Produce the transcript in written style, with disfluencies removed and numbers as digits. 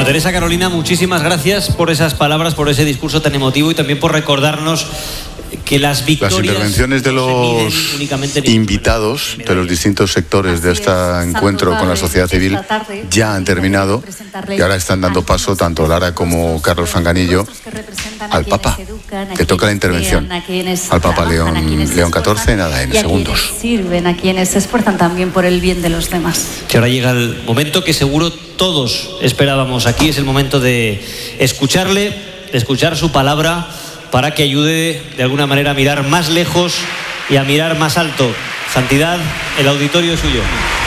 Bueno, Teresa Carolina, muchísimas gracias por esas palabras, por ese discurso tan emotivo y también por recordarnos que las victorias... Las intervenciones de los invitados de los distintos sectores de este encuentro con la sociedad civil ya han terminado y ahora están dando paso tanto Lara como Carlos Fanganillo al Papa, que toca la intervención al Papa León XIV, nada, en segundos. Sirven, a quienes se esfuerzan también por el bien de los demás. Que ahora llega el momento que seguro todos esperábamos aquí, es el momento de escucharle, de escuchar su palabra, para que ayude de alguna manera a mirar más lejos y a mirar más alto. Santidad, el auditorio es suyo.